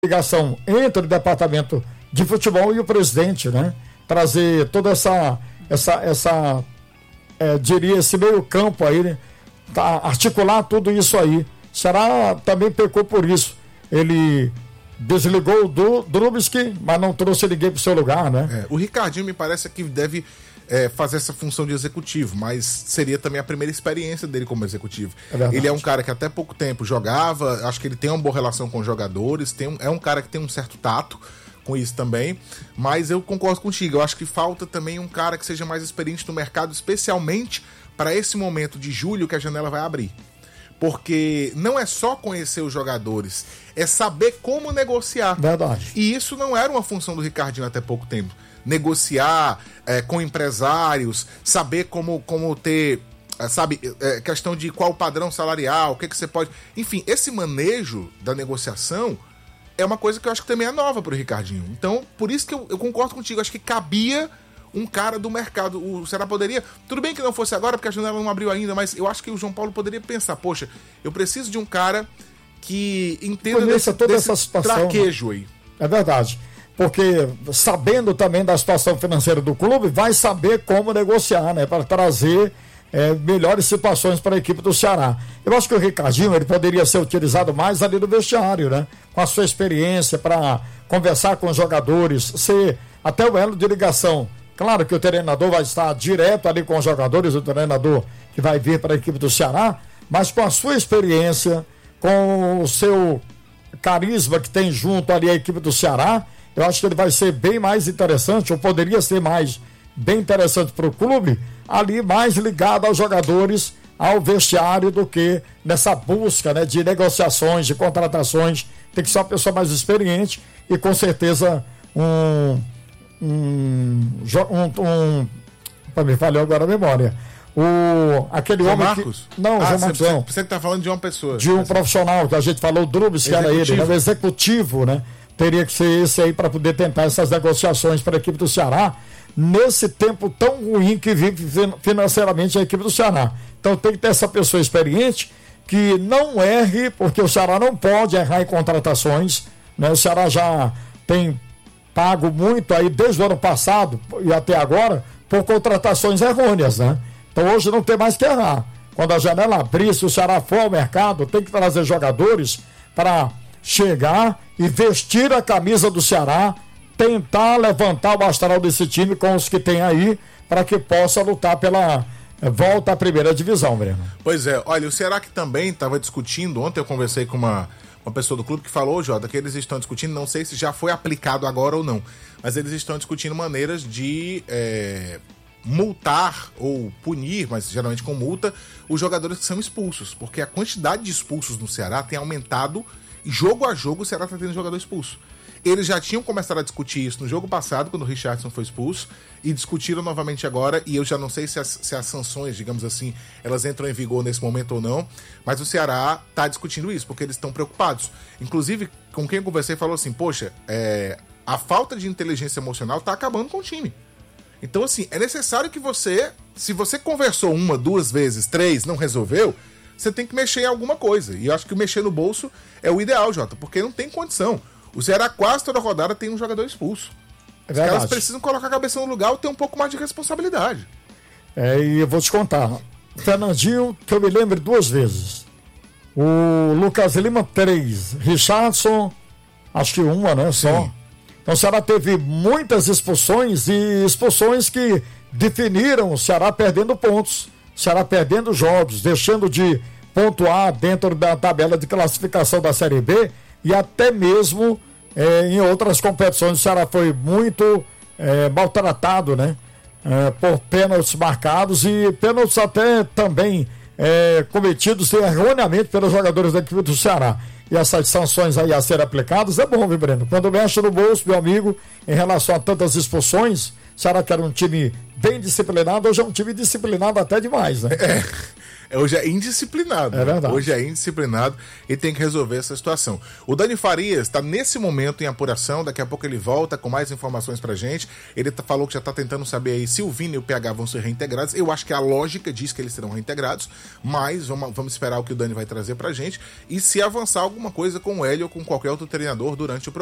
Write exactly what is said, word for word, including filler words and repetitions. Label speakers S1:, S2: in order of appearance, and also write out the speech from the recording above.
S1: ligação entre o departamento de futebol e o presidente, né? Trazer toda essa, essa, essa é, diria, esse meio campo aí, né? Tá, articular tudo isso aí. Ceará também pecou por isso. Ele desligou o Drubsky, mas não trouxe ninguém para o seu lugar, né?
S2: É, o Ricardinho me parece que deve é, fazer essa função de executivo, mas seria também a primeira experiência dele como executivo. É ele é um cara que até pouco tempo jogava, acho que ele tem uma boa relação com os jogadores, tem um, é um cara que tem um certo tato com isso também, mas eu concordo contigo, eu acho que falta também um cara que seja mais experiente no mercado, especialmente para esse momento de julho que a janela vai abrir. Porque não é só conhecer os jogadores, é saber como negociar.
S1: Verdade.
S2: E isso não era uma função do Ricardinho até pouco tempo. Negociar é, com empresários, saber como, como ter, é, sabe, é, questão de qual o padrão salarial, o que, que você pode... Enfim, esse manejo da negociação é uma coisa que eu acho que também é nova para o Ricardinho. Então, por isso que eu, eu concordo contigo, acho que cabia um cara do mercado. O Ceará poderia, tudo bem que não fosse agora porque a janela não abriu ainda, mas eu acho que o João Paulo poderia pensar, poxa, eu preciso de um cara que entenda desse,
S1: toda
S2: desse
S1: essa situação,
S2: traquejo aí.
S1: É verdade, porque sabendo também da situação financeira do clube, vai saber como negociar, né, para trazer é, melhores situações para a equipe do Ceará. Eu acho que o Ricardinho, ele poderia ser utilizado mais ali no vestiário, né, com a sua experiência para conversar com os jogadores, ser até o elo de ligação. Claro que o treinador vai estar direto ali com os jogadores, o treinador que vai vir para a equipe do Ceará, mas com a sua experiência, com o seu carisma que tem junto ali a equipe do Ceará, eu acho que ele vai ser bem mais interessante, ou poderia ser mais bem interessante para o clube, ali mais ligado aos jogadores, ao vestiário, do que nessa busca, né, de negociações, de contratações. Tem que ser uma pessoa mais experiente e com certeza um... Um, um, um para me falhou agora a memória. O, aquele
S2: João
S1: homem
S2: Marcos?
S1: Que, não,
S2: ah,
S1: João Marcos não.
S2: Você que está falando de uma pessoa.
S1: De um profissional, que a gente falou, o Drubsky, que era ele, né? O executivo, né? Teria que ser esse aí para poder tentar essas negociações para a equipe do Ceará, nesse tempo tão ruim que vive financeiramente a equipe do Ceará. Então tem que ter essa pessoa experiente que não erre, porque o Ceará não pode errar em contratações, né? O Ceará já tem pago muito aí desde o ano passado e até agora por contratações errôneas, né? Então hoje não tem mais que errar. Quando a janela abrir, se o Ceará for ao mercado, tem que trazer jogadores para chegar e vestir a camisa do Ceará, tentar levantar o astral desse time com os que tem aí, para que possa lutar pela volta à primeira divisão, Breno.
S2: Pois é, olha, o Ceará que também estava discutindo, ontem eu conversei com uma uma pessoa do clube que falou, Jota, que eles estão discutindo, não sei se já foi aplicado agora ou não, mas eles estão discutindo maneiras de é, multar ou punir, mas geralmente com multa, os jogadores que são expulsos, porque a quantidade de expulsos no Ceará tem aumentado e jogo a jogo o Ceará está tendo jogador expulso. Eles já tinham começado a discutir isso no jogo passado, quando o Richardson foi expulso, e discutiram novamente agora, e eu já não sei se as, se as sanções, digamos assim, elas entram em vigor nesse momento ou não, mas o Ceará está discutindo isso, porque eles estão preocupados. Inclusive, com quem eu conversei, falou assim, poxa, é, a falta de inteligência emocional está acabando com o time. Então, assim, é necessário que você, se você conversou uma, duas vezes, três, não resolveu, você tem que mexer em alguma coisa. E eu acho que mexer no bolso é o ideal, Jota, porque não tem condição. O Ceará quase toda rodada tem um jogador expulso.
S1: É
S2: Os caras precisam colocar a cabeça no lugar ou ter um pouco mais de responsabilidade.
S1: É, e eu vou te contar. Fernandinho, que eu me lembro duas vezes. O Lucas Lima, três. Richardson, acho que uma, né? Só.
S2: Sim.
S1: Então o Ceará teve muitas expulsões e expulsões que definiram o Ceará perdendo pontos. O Ceará perdendo jogos, deixando de pontuar dentro da tabela de classificação da Série B. E até mesmo é, em outras competições o Ceará foi muito é, maltratado, né? É, por pênaltis marcados e pênaltis até também é, cometidos erroneamente pelos jogadores da equipe do Ceará. E essas sanções aí a serem aplicadas é bom, viu, Breno? Quando mexe no bolso, meu amigo, em relação a tantas expulsões, o Ceará que era um time bem disciplinado, hoje é um time disciplinado até demais, né?
S2: É. hoje é indisciplinado.
S1: É verdade.
S2: Hoje é indisciplinado e tem que resolver essa situação. O Dani Farias está nesse momento em apuração, daqui a pouco ele volta com mais informações pra gente. Ele tá, falou que já está tentando saber aí se o Vini e o P H vão ser reintegrados. Eu acho que a lógica diz que eles serão reintegrados, mas vamos, vamos esperar o que o Dani vai trazer pra gente e se avançar alguma coisa com o Hélio ou com qualquer outro treinador durante o programa.